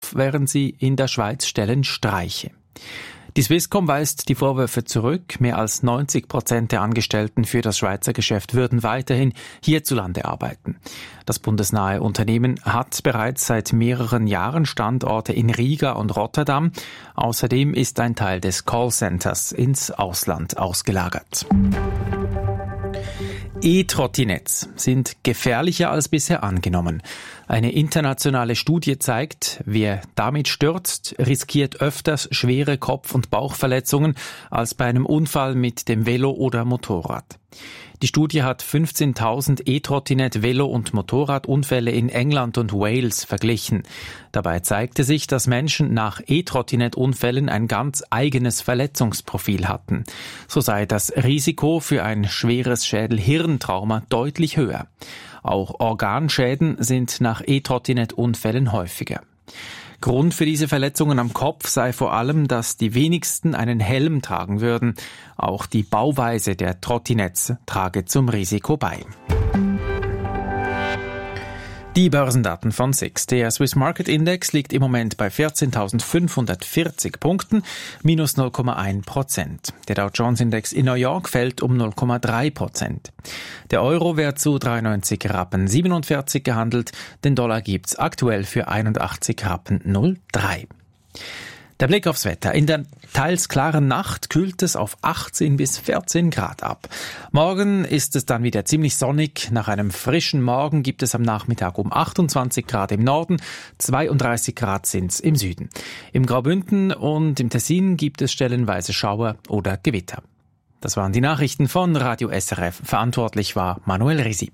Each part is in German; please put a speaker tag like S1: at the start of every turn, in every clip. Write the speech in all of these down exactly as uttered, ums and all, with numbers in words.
S1: auf, während sie in der Schweiz Stellen streiche. Die Swisscom weist die Vorwürfe zurück. Mehr als neunzig Prozent der Angestellten für das Schweizer Geschäft würden weiterhin hierzulande arbeiten. Das bundesnahe Unternehmen hat bereits seit mehreren Jahren Standorte in Riga und Rotterdam. Außerdem ist ein Teil des Callcenters ins Ausland ausgelagert. E-Trottinetts sind gefährlicher als bisher angenommen. Eine internationale Studie zeigt, wer damit stürzt, riskiert öfters schwere Kopf- und Bauchverletzungen als bei einem Unfall mit dem Velo oder Motorrad. Die Studie hat fünfzehntausend E-Trottinett-, Velo- und Motorradunfälle in England und Wales verglichen. Dabei zeigte sich, dass Menschen nach E-Trottinett-Unfällen ein ganz eigenes Verletzungsprofil hatten. So sei das Risiko für ein schweres Schädel-Hirntrauma deutlich höher. Auch Organschäden sind nach E-Trottinett-Unfällen häufiger. Grund für diese Verletzungen am Kopf sei vor allem, dass die wenigsten einen Helm tragen würden. Auch die Bauweise der Trottinetts trage zum Risiko bei. Die Börsendaten von S I X. Der Swiss Market Index liegt im Moment bei vierzehntausendfünfhundertvierzig Punkten, minus null Komma eins Prozent. Der Dow Jones Index in New York fällt um null Komma drei Prozent. Der Euro wird zu dreiundneunzig Rappen siebenundvierzig gehandelt, den Dollar gibt's aktuell für einundachtzig Rappen null Komma drei. Der Blick aufs Wetter. In der teils klaren Nacht kühlt es auf achtzehn bis vierzehn Grad ab. Morgen ist es dann wieder ziemlich sonnig. Nach einem frischen Morgen gibt es am Nachmittag um achtundzwanzig Grad im Norden, zweiunddreißig Grad sind's im Süden. Im Graubünden und im Tessin gibt es stellenweise Schauer oder Gewitter. Das waren die Nachrichten von Radio S R F. Verantwortlich war Manuel Risi.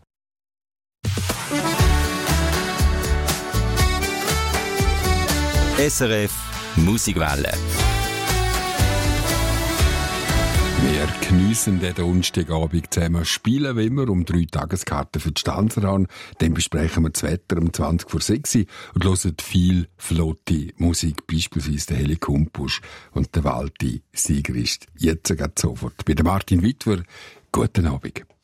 S2: S R F Musikwelle.
S3: Wir geniessen den Donnerstagabend zusammen, spielen wie immer um drei Tageskarten für die Stanzer an. Dann besprechen wir das Wetter um zwanzig vor sechs und hören viel flotte Musik, beispielsweise der Heli Kumpusch und der Walti Sigrist. Jetzt geht sofort. Bei der Martin Wittwer, guten Abend.